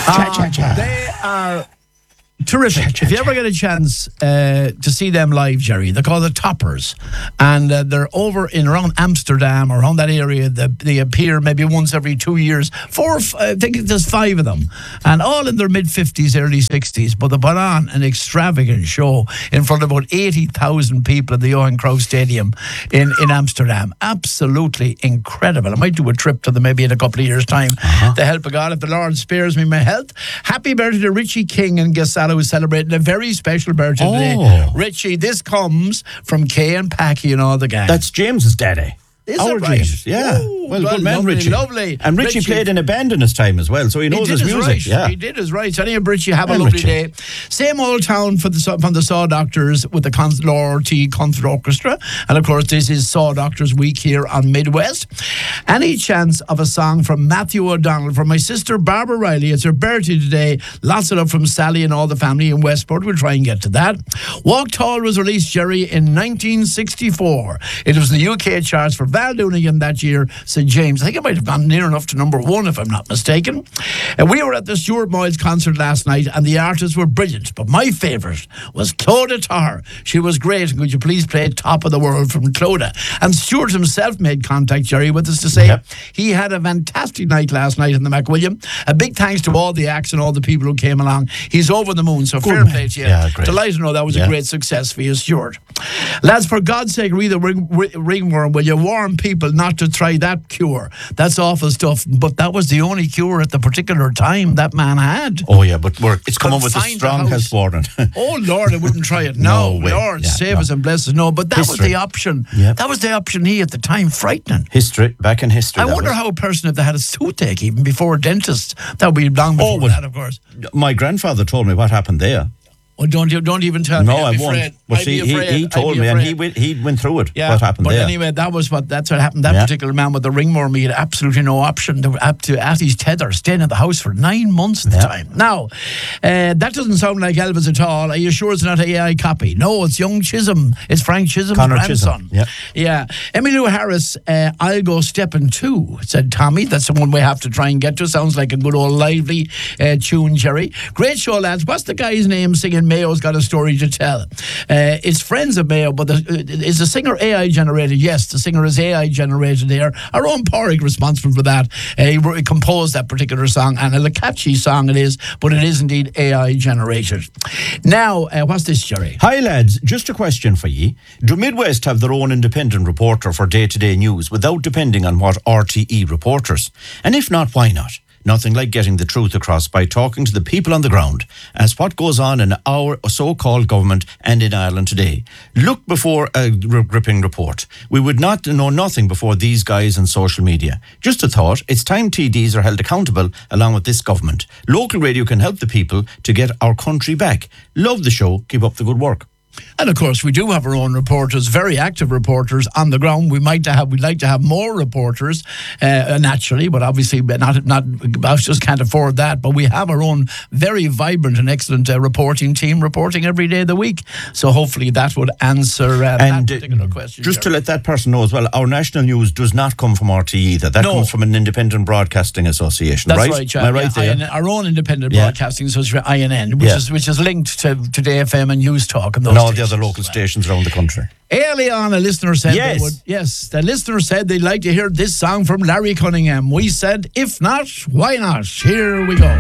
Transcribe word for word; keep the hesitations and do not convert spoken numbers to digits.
Cha, cha, cha. They are terrific. If you ever get a chance uh, to see them live, Jerry, they're called the Toppers, and uh, they're over in around Amsterdam or around that area. They, they appear maybe once every two years. Four, I think there's five of them, and all in their mid fifties, early sixties. But they put on an extravagant show in front of about eighty thousand people at the Johan Cruyff Stadium in in Amsterdam. Absolutely incredible. I might do a trip to them maybe in a couple of years' time. Uh-huh. The help of God, if the Lord spares me my health. Happy birthday to Richie King and Gasala, who's celebrating a very special birthday oh. today. Richie, this comes from Kay and Packy and all the gang. That's James's daddy. Is Our it right? James, yeah. Ooh, well, well, good man, lovely, Richie. lovely. And Richie, Richie played in a band in his time as well, so he knows he his his music. Right. Yeah. He did his right. So anyway, Richie, have a And lovely Richie. day. Same old town for the from the Saw Doctors with the Con- Laura T. Concert Orchestra. And of course, this is Saw Doctors Week here on Midwest. Any chance of a song from Matthew O'Donnell from my sister Barbara Riley? It's her birthday today. Lots of love from Sally and all the family in Westport. We'll try and get to that. Walk Tall was released, Jerry, in nineteen sixty-four. It was in the U K charts for Val Doonigan that year. Saint James. I think it might have gone near enough to number one, if I'm not mistaken. And we were at the Stuart Moyles concert last night, and the artists were brilliant. But my favourite was Clodagh Tarr. She was great. And could you please play Top of the World from Clodagh? And Stuart himself made contact, Jerry, with us to say yep. he had a fantastic night last night in the McWilliam. A big thanks to all the acts and all the people who came along. He's over the moon, so Good fair man. play to you. Yeah, great. Delighted to know that was yeah. a great success for you, Stuart. Lads, for God's sake, read the ring, ring, ringworm. Will you warn people not to try that cure? That's awful stuff. But that was the only cure at the particular time that man had. Oh, yeah, but we're, it's come up with a Confined strong the health warning. Oh, Lord, I wouldn't try it. No, No way. Lord, Yeah, save no. us and bless us. No, but that History. was the option. Yep. That was the option he at the time. Frightening. History, back in history. I that wonder was. how a person, if they had a toothache even before a dentist, that would be long before Oh, well, that, of course. My grandfather told me what happened there. Well, don't you don't even tell me. No, I'd I be won't. afraid. But I'd see, be he, afraid. he I'd told be me, and he afraid. went, he went through it. Yeah, what happened but there? anyway, that was what that's what happened. That Yeah. particular man with the ringworm, he had absolutely no option. They were up to at his tether, staying in the house for nine months at the Yeah. time. Now, uh, that doesn't sound like Elvis at all. Are you sure it's not A I copy? No, it's young Chisholm. It's Frank Chisholm's Connor grandson. Chisholm, yeah. yeah. Emmylou Harris, uh, I'll go stepping two, said Tommy. That's the one we have to try and get to. Sounds like a good old lively uh, tune, Jerry. Great show, lads. What's the guy's name singing Mayo's Got a Story to Tell? Uh, it's Friends of Mayo, but the, uh, is the singer A I generated? Yes, the singer is A I generated there. Our own Porrick responsible for that. Uh, he, he composed that particular song, and a catchy song it is, but it is indeed A I generated. Now, uh, what's this, Jerry? Hi lads, just a question for ye. Do Midwest have their own independent reporter for day-to-day news without depending on what R T E reporters? And if not, why not? Nothing like getting the truth across by talking to the people on the ground as what goes on in our so-called government and in Ireland today. Look before a gripping report. We would not know nothing before these guys on social media. Just a thought, it's time T Ds are held accountable along with this government. Local radio can help the people to get our country back. Love the show. Keep up the good work. And of course, we do have our own reporters, very active reporters on the ground. We might have, we'd like to have more reporters, uh, naturally, but obviously not, not, I just can't afford that. But we have our own very vibrant and excellent uh, reporting team reporting every day of the week. So hopefully that would answer uh, and that particular question. Just Jerry. to let that person know as well, our national news does not come from R T E either. That No. comes from an independent broadcasting association, That's right? right, Chad. Am I right yeah, there? I N N, our own independent Yeah. broadcasting association, I N N, which Yeah. is which is linked to Today F M and News Talk and those And all the stations other local as well. stations around the country. Early on, a listener said Yes. they would. Yes, the listener said they'd like to hear this song from Larry Cunningham. We said, if not, why not? Here we go.